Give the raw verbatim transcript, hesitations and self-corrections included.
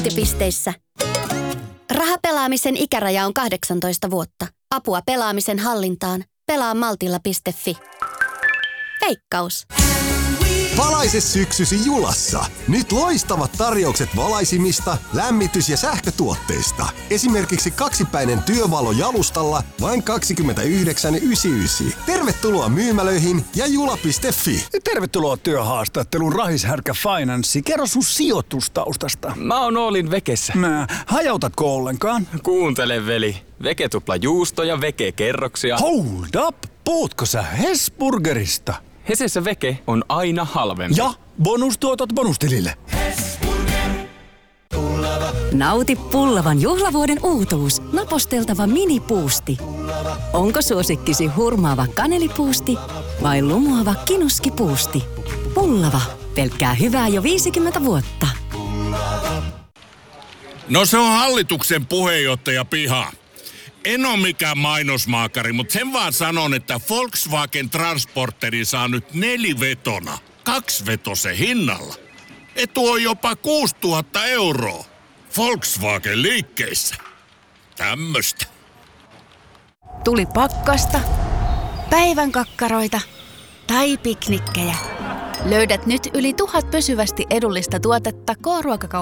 Pisteissä. Rahapelaamisen ikäraja on kahdeksantoista vuotta. Apua pelaamisen hallintaan. Pelaa maltilla piste fi. Veikkaus. Valaise syksysi Julassa. Nyt loistavat tarjoukset valaisimista, lämmitys- ja sähkötuotteista. Esimerkiksi kaksipäinen työvalo jalustalla vain kaksikymmentäyhdeksän pilkku yhdeksänkymmentäyhdeksän. Tervetuloa myymälöihin ja jula piste fi. Tervetuloa työhaastatteluun Rahishärkä Finanssi. Kerro sun sijoitustaustasta. Mä oon Oolin Vekessä. Mä, hajautatko ollenkaan? Kuuntele, veli. Veke tupla juusto ja veke kerroksia. Hold up! Puhutko sä Hesburgerista? Hesessä veke on aina halvempi. Ja bonustuotot bonustilille. Nauti pullavan juhlavuoden uutuus. Naposteltava minipuusti. Onko suosikkisi hurmaava kanelipuusti vai lumoava kinuskipuusti? Pullava. Pelkkää hyvää jo viisikymmentä vuotta. No se on hallituksen puheenjohtaja piha. En ole mikään mainosmaakari, mutta sen vaan sanon, että Volkswagen Transporteri saa nyt nelivetona, kaksivetosen hinnalla. Etu on jopa kuusituhatta euroa. Volkswagen liikkeissä. Tämmöstä. Tuli pakkasta, päivän kakkaroita tai piknikkejä. Löydät nyt yli tuhat pysyvästi edullista tuotetta K-ruokakauppasta.